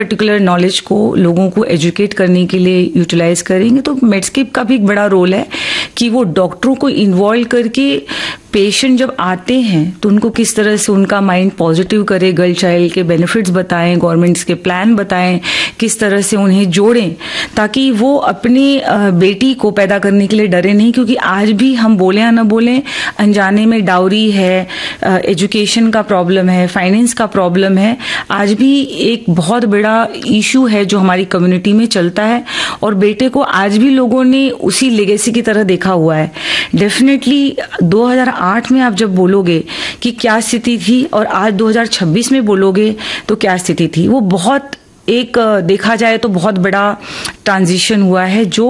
Particular knowledge को लोगों को एजुकेट करने के लिए यूटिलाइज करेंगे। तो मेडस्केप का भी एक बड़ा रोल है कि वो डॉक्टरों को इन्वॉल्व करके पेशेंट जब आते हैं तो उनको किस तरह से उनका माइंड पॉजिटिव करे, गर्ल चाइल्ड के बेनिफिट्स बताएं, गवर्नमेंट्स के प्लान बताएं, किस तरह से उन्हें जोड़ें ताकि वो अपनी बेटी को पैदा करने के लिए डरे नहीं। क्योंकि आज भी हम बोले या ना बोले, अनजाने में डाउरी है, एजुकेशन का प्रॉब्लम है, फाइनेंस का प्रॉब्लम है, आज भी एक बहुत बड़ा इशू है जो हमारी कम्युनिटी में चलता है। और बेटे को आज भी लोगों ने उसी लेगेसी की तरह देखा हुआ है। डेफिनेटली 2008 में आप जब बोलोगे कि क्या स्थिति थी और आज 2026 में बोलोगे तो क्या स्थिति थी, वो बहुत एक देखा जाए तो बहुत बड़ा ट्रांजिशन हुआ है जो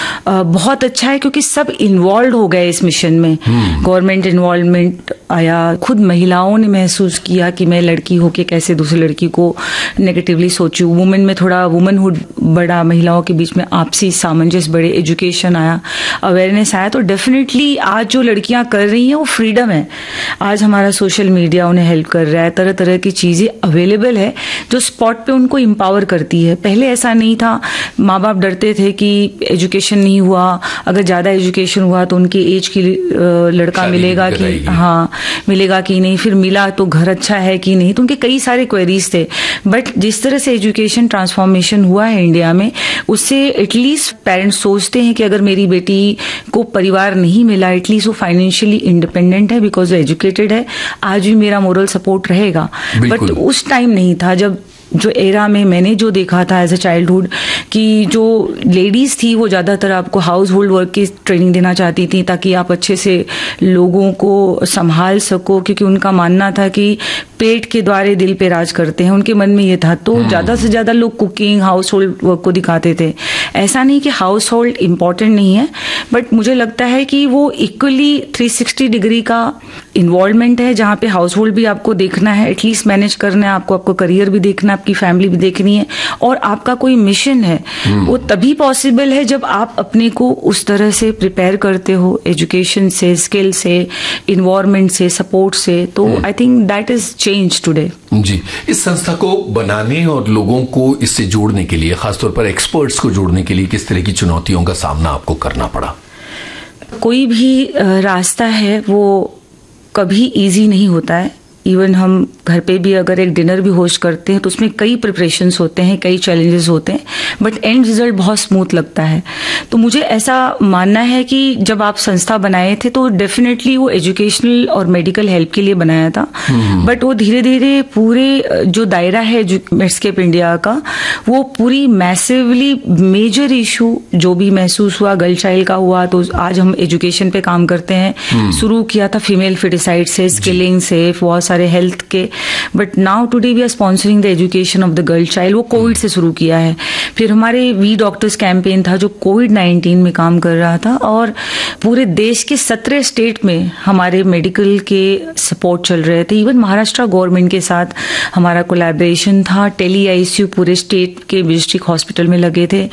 बहुत अच्छा है क्योंकि सब इन्वॉल्व हो गए इस मिशन में। गवर्नमेंट इन्वॉल्वमेंट आया, खुद महिलाओं ने महसूस किया कि मैं लड़की होके कैसे दूसरी लड़की को नेगेटिवली सोचूं। वुमेन में थोड़ा वुमनहुड बढ़ा, महिलाओं के बीच में आपसी सामंजस्य बढ़े, एजुकेशन आया, अवेयरनेस आया। तो डेफिनेटली आज जो लड़कियां कर रही हैं वो फ्रीडम है। आज हमारा सोशल मीडिया उन्हें हेल्प कर रहा है, तरह तरह की चीजें अवेलेबल है जो स्पॉट पे उनको एम्पावर करती है। पहले ऐसा नहीं था, माँ बाप डरते थे कि एजुकेशन नहीं हुआ, अगर ज्यादा एजुकेशन हुआ तो उनकी एज की लड़का मिलेगा कि हाँ मिलेगा कि नहीं, फिर मिला तो घर अच्छा है कि नहीं, तो उनके कई सारे क्वेरीज थे। बट जिस तरह से एजुकेशन ट्रांसफॉर्मेशन हुआ है इंडिया में, उससे एटलीस्ट पेरेंट्स सोचते हैं कि अगर मेरी बेटी को परिवार नहीं मिला, एटलीस्ट वो फाइनेंशियली इंडिपेंडेंट है बिकॉज वो एजुकेटेड है, आज भी मेरा मोरल सपोर्ट रहेगा। बट उस टाइम नहीं था, जब जो एरा में मैंने जो देखा था एज अ चाइल्डहुड कि जो लेडीज थी वो ज्यादातर आपको हाउस होल्ड वर्क की ट्रेनिंग देना चाहती थी ताकि आप अच्छे से लोगों को संभाल सको, क्योंकि उनका मानना था कि पेट के द्वारे दिल पे राज करते हैं, उनके मन में ये था। तो ज्यादा से ज्यादा लोग कुकिंग, हाउस होल्ड वर्क को दिखाते थे। ऐसा नहीं कि हाउस होल्ड इम्पॉर्टेंट नहीं है, बट मुझे लगता है कि वो इक्वली 360 डिग्री का इन्वॉल्वमेंट है, जहां पे हाउस होल्ड भी आपको देखना है, एटलीस्ट मैनेज करना है, आपको करियर भी देखना है, आपकी फैमिली भी देखनी है, और आपका कोई मिशन है। वो तभी पॉसिबल है जब आप अपने को उस तरह से प्रिपेयर करते हो, एजुकेशन से, स्किल से, इन्वायरमेंट से, सपोर्ट से। तो I think that is change today. जी, इस संस्था को बनाने और लोगों को इससे जोड़ने के लिए, खासतौर पर एक्सपर्ट्स को जोड़ने के लिए, किस तरह की चुनौतियों का सामना आपको करना पड़ा? कोई भी रास्ता है वो कभी इजी नहीं होता है। इवन हम घर पे भी अगर एक डिनर भी होस्ट करते हैं तो उसमें कई प्रिपरेशंस होते हैं, कई चैलेंजेस होते हैं, बट एंड रिजल्ट बहुत स्मूथ लगता है। तो मुझे ऐसा मानना है कि जब आप संस्था बनाए थे तो डेफिनेटली वो एजुकेशनल और मेडिकल हेल्प के लिए बनाया था, बट वो धीरे धीरे पूरे जो दायरा है मेडस्केप इंडिया का, वो पूरी मैसिवली मेजर इशू जो भी महसूस हुआ गर्ल चाइल्ड का हुआ, तो आज हम एजुकेशन पे काम करते हैं। शुरू किया था फीमेल फिटिसाइड से, स्किलिंग से, बहुत सारे हेल्थ के, but now today we are sponsoring the education of the girl child. वो कोविड से शुरू किया है। फिर हमारे वी डॉक्टर्स कैंपेन था जो कोविड-19 में काम कर रहा था, और पूरे देश के 17 स्टेट में हमारे मेडिकल के सपोर्ट चल रहे थे। इवन महाराष्ट्र गवर्नमेंट के साथ हमारा कोलैबोरेशन था। टेली आईसीयू पूरे स्टेट के डिस्ट्रिक्ट हॉस्पिटल में लगे थे।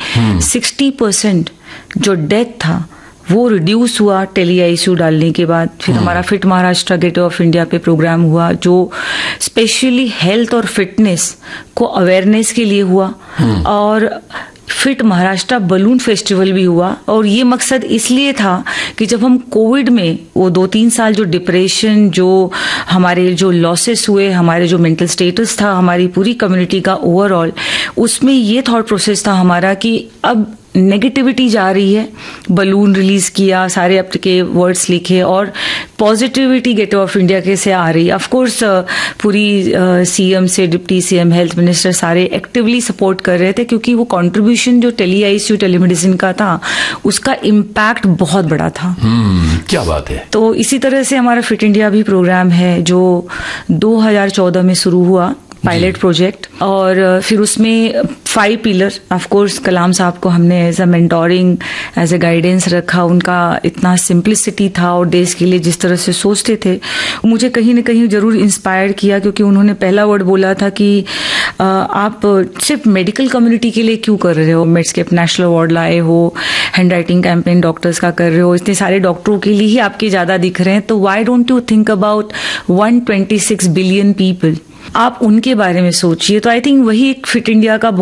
60% जो डेथ था वो रिड्यूस हुआ टेली आईसीयू डालने के बाद। फिर हमारा fit Maharashtra gateway of India पे प्रोग्राम हुआ जो स्पेशली हेल्थ और फिटनेस को अवेयरनेस के लिए हुआ, और फिट महाराष्ट्र बलून फेस्टिवल भी हुआ। और ये मकसद इसलिए था कि जब हम कोविड में वो 2-3 साल जो डिप्रेशन, जो हमारे जो लॉसेस हुए, हमारे जो मेंटल स्टेटस था हमारी पूरी कम्युनिटी का ओवरऑल, उसमें ये थॉट प्रोसेस था हमारा कि अब नेगेटिविटी जा रही है। बलून रिलीज किया, सारे आपके वर्ड्स लिखे, और पॉजिटिविटी गेटवे ऑफ इंडिया कैसे आ रही है। ऑफ कोर्स पूरी सीएम से डिप्टी सीएम, हेल्थ मिनिस्टर सारे एक्टिवली सपोर्ट कर रहे थे, क्योंकि वो कंट्रीब्यूशन जो टेली आईसीयू टेलीमेडिसिन का था उसका इम्पैक्ट बहुत बड़ा था। क्या बात है। तो इसी तरह से हमारा फिट इंडिया भी प्रोग्राम है जो 2014 में शुरू हुआ, पायलट प्रोजेक्ट, और फिर उसमें 5 पिलर। ऑफ कोर्स कलाम साहब को हमने as a mentoring, as a guidance रखा। उनका इतना सिंप्लिसिटी था और देश के लिए जिस तरह से सोचते थे, मुझे कहीं न कहीं जरूर इंस्पायर किया, क्योंकि उन्होंने पहला वर्ड बोला था कि आप सिर्फ मेडिकल कम्युनिटी के लिए क्यों कर रहे हो, मेडस्केप नेशनल अवार्ड लाए हो, हैंड राइटिंग कैंपेन डॉक्टर्स का कर रहे हो, इतने सारे डॉक्टरों के लिए ही आपके ज्यादा दिख रहे हैं, तो why don't you think about 126 billion people आप उनके बारे में सोचिए। तो आई थिंक वही एक फिट इंडिया का